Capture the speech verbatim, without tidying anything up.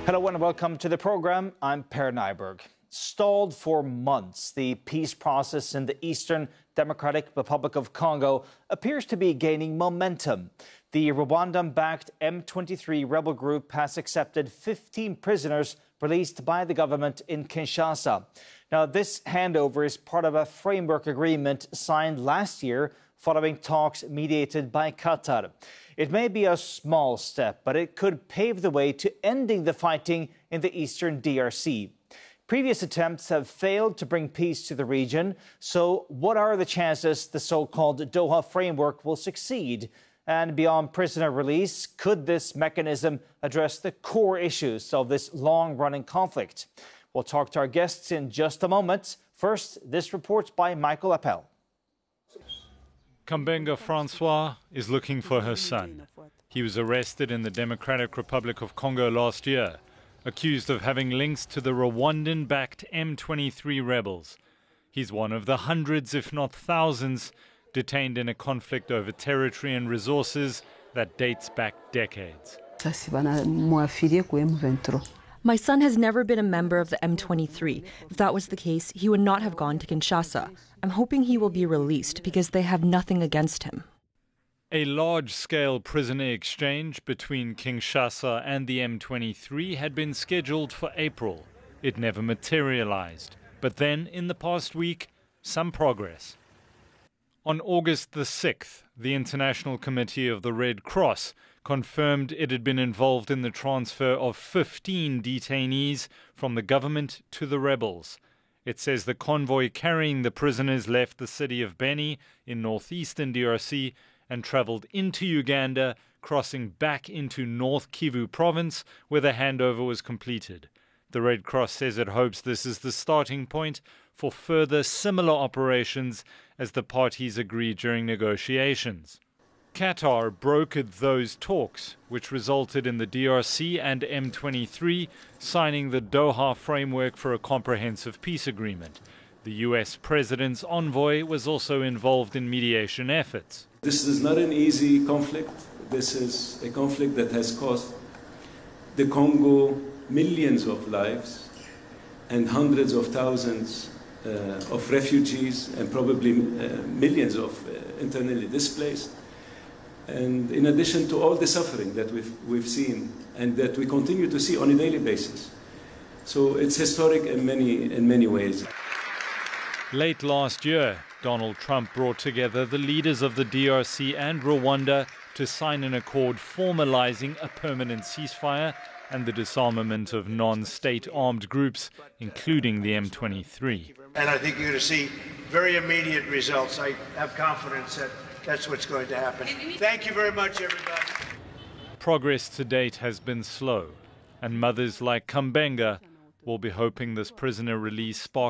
Hello and welcome to the program. I'm Per Nyberg. Stalled for months, the peace process in the Eastern Democratic Republic of Congo appears to be gaining momentum. The Rwandan-backed M twenty-three rebel group has accepted fifteen prisoners released by the government in Kinshasa. Now, this handover is part of a framework agreement signed last year following talks mediated by Qatar. It may be a small step, but it could pave the way to ending the fighting in the eastern D R C. Previous attempts have failed to bring peace to the region. So what are the chances the so-called Doha framework will succeed? And beyond prisoner release, could this mechanism address the core issues of this long-running conflict? We'll talk to our guests in just a moment. First, this report by Michael Appel. Kambenga Francois is looking for her son. He was arrested in the Democratic Republic of Congo last year, accused of having links to the Rwandan-backed M twenty-three rebels. He's one of the hundreds, if not thousands, detained in a conflict over territory and resources that dates back decades. My son has never been a member of the M twenty-three. If that was the case, he would not have gone to Kinshasa. I'm hoping he will be released because they have nothing against him. A large-scale prisoner exchange between Kinshasa and the M twenty-three had been scheduled for April. It never materialized. But then, in the past week, some progress. On August the sixth, the International Committee of the Red Cross confirmed it had been involved in the transfer of fifteen detainees from the government to the rebels. It says the convoy carrying the prisoners left the city of Beni in northeastern D R C and traveled into Uganda, crossing back into North Kivu province, where the handover was completed. The Red Cross says it hopes this is the starting point for further similar operations as the parties agreed during negotiations. Qatar brokered those talks, which resulted in the D R C and M twenty-three signing the Doha framework for a comprehensive peace agreement. The U S president's envoy was also involved in mediation efforts. This is not an easy conflict. This is a conflict that has cost the Congo millions of lives and hundreds of thousands uh, of refugees and probably uh, millions of uh, internally displaced. And in addition to all the suffering that we've, we've seen and that we continue to see on a daily basis. So it's historic in many, in many ways. Late last year, Donald Trump brought together the leaders of the D R C and Rwanda to sign an accord formalizing a permanent ceasefire and the disarmament of non-state armed groups, including the M twenty-three. And I think you're going to see very immediate results. I have confidence that that's what's going to happen. Thank you very much, everybody. Progress to date has been slow, and mothers like Kambenga will be hoping this prisoner release sparks